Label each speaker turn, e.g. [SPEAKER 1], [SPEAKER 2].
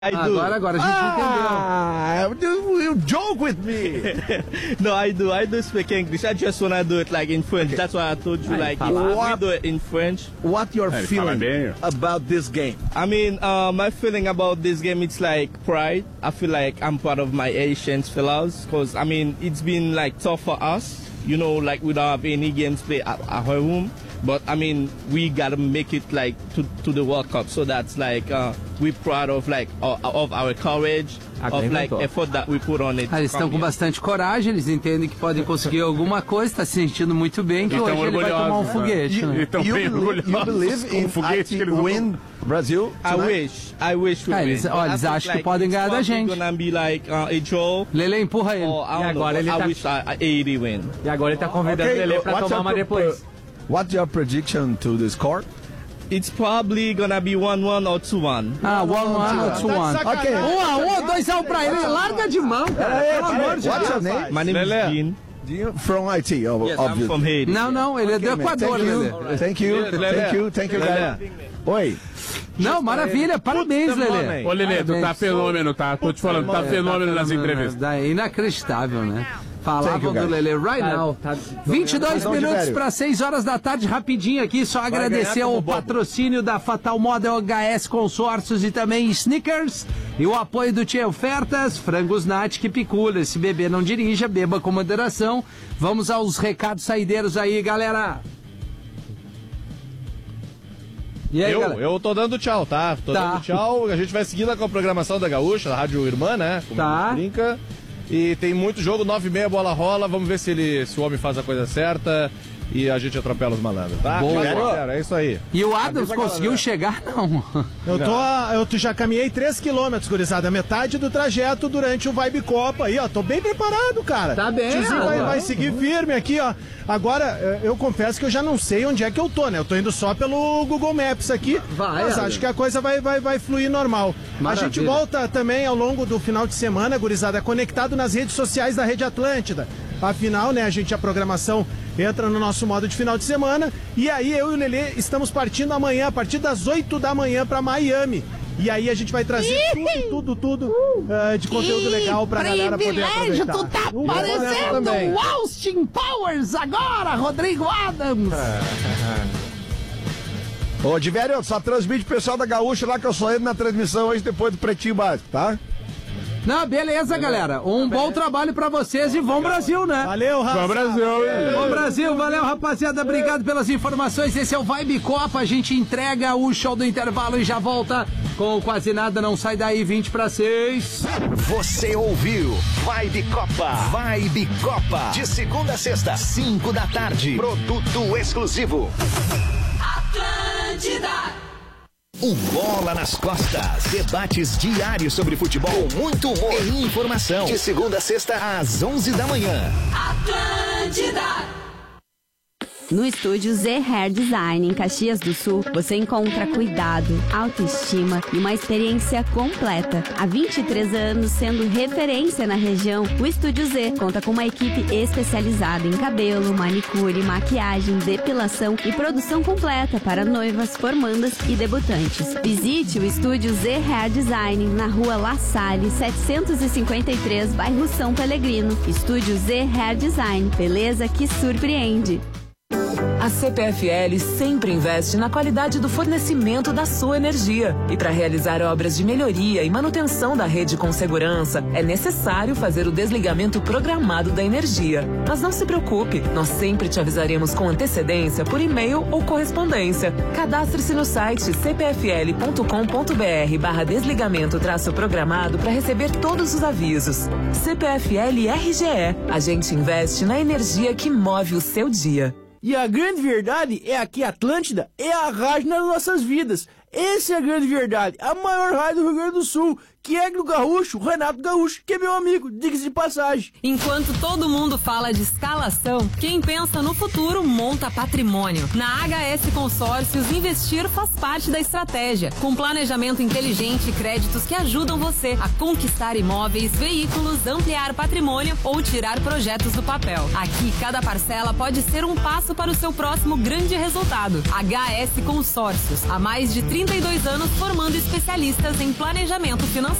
[SPEAKER 1] Agora a gente entendeu.
[SPEAKER 2] You joke with me.
[SPEAKER 3] No, I do speak English. I just wanna do it like in French. That's why I told you like we do it in French.
[SPEAKER 2] What you're feeling about this game?
[SPEAKER 3] I mean, my feeling about this game, it's like pride. I feel like I'm part of my Asian fellows because I mean it's been like tough for us. You know, like we don't have any games play at our home. But I mean, we gotta make it like to the World Cup. So that's like we're proud of like of our courage, of like effort that we put on it.
[SPEAKER 1] Eles estão com bastante coragem, eles entendem que podem conseguir alguma coisa, está se sentindo muito bem, que hoje ele vai tomar um foguete.
[SPEAKER 2] You believe in foguete que eles win Brasil?
[SPEAKER 3] I wish we win.
[SPEAKER 1] Eles acham que podem ganhar da gente. Lele, empurra ele.
[SPEAKER 3] E agora ele
[SPEAKER 4] tá convidando o Lele pra tomar uma depois.
[SPEAKER 2] What's your prediction to the score?
[SPEAKER 3] It's probably gonna be 1-1 or 2-1.
[SPEAKER 1] 1-1 or 2-1.
[SPEAKER 2] Ok.
[SPEAKER 1] 1-1, 2-1 pra ele. Larga de mão, cara. Pelo amor de Deus.
[SPEAKER 2] What's your name?
[SPEAKER 3] My name is Dean.
[SPEAKER 2] From IT,
[SPEAKER 3] yes,
[SPEAKER 2] obviously.
[SPEAKER 3] I'm from Haiti.
[SPEAKER 1] Não, ele é do Equador, Lele.
[SPEAKER 2] Thank you, galera. Oi.
[SPEAKER 1] Não, maravilha, parabéns, Lele.
[SPEAKER 5] Ô, Lele, tu tá fenômeno, tá? Tô te falando, tá fenômeno nas entrevistas.
[SPEAKER 1] É inacreditável, né? Falavam do Lele right now. 22 minutos para 6 horas da tarde, rapidinho aqui, só agradecer o patrocínio da Fatal Model HS Consórcios e também Snickers e o apoio do Tia Ofertas, Frangos Natic e Piculha. Se beber não dirija, beba com moderação. Vamos aos recados saideiros aí, galera. E aí,
[SPEAKER 6] eu tô dando tchau, tá? Dando tchau. A gente vai seguindo com a programação da Gaúcha, da Rádio Irmã, né? Como a gente brinca. E tem muito jogo, 9h30, bola rola. Vamos ver se o homem faz a coisa certa e a gente atropela os malandros, tá?
[SPEAKER 1] Boa.
[SPEAKER 6] É isso aí.
[SPEAKER 1] E o Adams conseguiu chegar, não?
[SPEAKER 7] Eu já caminhei 3 km, gurizada, metade do trajeto durante o Vibe Copa aí, ó. Tô bem preparado, cara.
[SPEAKER 1] Tá bem.
[SPEAKER 7] Tiozinho vai seguir firme aqui, ó. Agora, eu confesso que eu já não sei onde é que eu tô, né? Eu tô indo só pelo Google Maps aqui, mas acho que a coisa vai fluir normal. Maravilha. A gente volta também ao longo do final de semana, gurizada, conectado nas redes sociais da Rede Atlântida. Afinal, né, a programação entra no nosso modo de final de semana. E aí eu e o Lelê estamos partindo amanhã, a partir das 8 da manhã para Miami. E aí a gente vai trazer tudo de conteúdo legal pra galera poder aproveitar.
[SPEAKER 1] Tu tá parecendo o Austin Powers agora, Rodrigo Adams.
[SPEAKER 2] Ô, Divério, só transmite o pessoal da Gaúcha lá que eu só entro na transmissão hoje depois do Pretinho Básico, tá?
[SPEAKER 1] Não, beleza, galera. Bom trabalho pra vocês e vão Brasil, né?
[SPEAKER 7] Valeu, Rafa.
[SPEAKER 5] Vão Brasil.
[SPEAKER 1] Bom Brasil, valeu, rapaziada. Obrigado pelas informações. Esse é o Vibe Copa. A gente entrega o show do intervalo e já volta com Quase Nada. Não sai daí, 5:20.
[SPEAKER 8] Você ouviu Vibe Copa. Vibe Copa. De segunda a sexta, 5 da tarde. Produto exclusivo. Atlântida. Bola nas costas. Debates diários sobre futebol, muito humor e informação. De segunda a sexta, às 11 da manhã. Atlântida.
[SPEAKER 9] No estúdio Z Hair Design, em Caxias do Sul, você encontra cuidado, autoestima e uma experiência completa. Há 23 anos sendo referência na região, o Estúdio Z conta com uma equipe especializada em cabelo, manicure, maquiagem, depilação e produção completa para noivas, formandas e debutantes. Visite o Estúdio Z Hair Design na rua La Salle, 753, bairro São Pelegrino. Estúdio Z Hair Design, beleza que surpreende.
[SPEAKER 10] A CPFL sempre investe na qualidade do fornecimento da sua energia. E para realizar obras de melhoria e manutenção da rede com segurança, é necessário fazer o desligamento programado da energia. Mas não se preocupe, nós sempre te avisaremos com antecedência por e-mail ou correspondência. Cadastre-se no site cpfl.com.br/desligamento-programado para receber todos os avisos. CPFL RGE. A gente investe na energia que move o seu dia.
[SPEAKER 11] E a grande verdade é que a Atlântida é a rádio nas nossas vidas. Essa é a grande verdade. A maior rádio do Rio Grande do Sul, que é do Gaúcho, Renato Gaúcho, que é meu amigo, diga-se de passagem.
[SPEAKER 12] Enquanto todo mundo fala de escalação, quem pensa no futuro monta patrimônio. Na HS Consórcios, investir faz parte da estratégia. Com planejamento inteligente e créditos que ajudam você a conquistar imóveis, veículos, ampliar patrimônio ou tirar projetos do papel. Aqui, cada parcela pode ser um passo para o seu próximo grande resultado. HS Consórcios, há mais de 30 32 anos formando especialistas em planejamento financeiro.